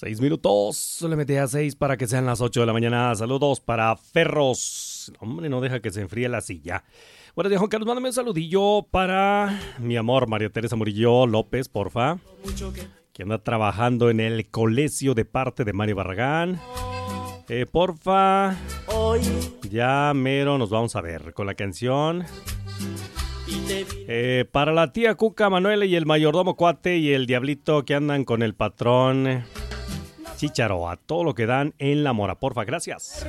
6 minutos, le metí a 6 para que sean las 8 de la mañana. Saludos para Ferros. Hombre, no deja que se enfríe la silla. Buenos días, Juan Carlos, mándame un saludillo para mi amor, María Teresa Murillo López, porfa, que anda trabajando en el colegio de parte de Mario Barragán. Porfa, ya mero nos vamos a ver con la canción. Para la tía Cuca, Manuela y el mayordomo Cuate y el diablito que andan con el patrón Chícharo, a todo lo que dan en la mora, porfa, gracias.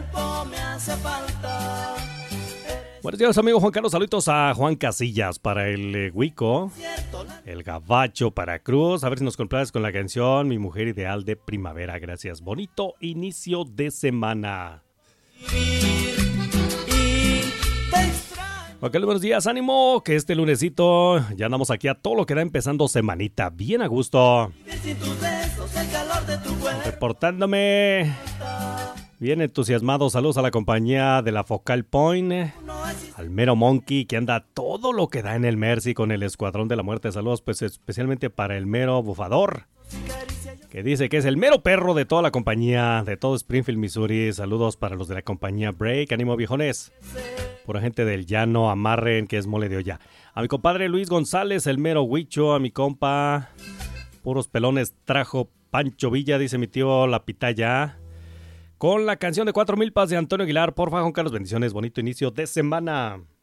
Buenos días, amigo Juan Carlos, saludos a Juan Casillas para el Huico, el Gabacho para Cruz, a ver si nos complaces con la canción Mi Mujer Ideal de Primavera, gracias. Bonito inicio de semana. Juan Carlos, buenos días, ánimo, que este lunesito ya andamos aquí a todo lo que da empezando semanita, bien a gusto. Reportándome bien entusiasmado, saludos a la compañía de la Focal Point, al mero Monkey que anda todo lo que da en el Mercy con el Escuadrón de la Muerte, saludos pues especialmente para el mero Bufador, que dice que es el mero perro de toda la compañía, de todo Springfield, Missouri, saludos para los de la compañía Break, ánimo viejones, pura gente del llano, amarren que es mole de olla, a mi compadre Luis González, el mero Huicho, a mi compa, puros pelones trajo Pancho Villa, dice mi tío La Pitaya, con la canción de 4 milpas de Antonio Aguilar, porfa, Juan Carlos, bendiciones, bonito inicio de semana.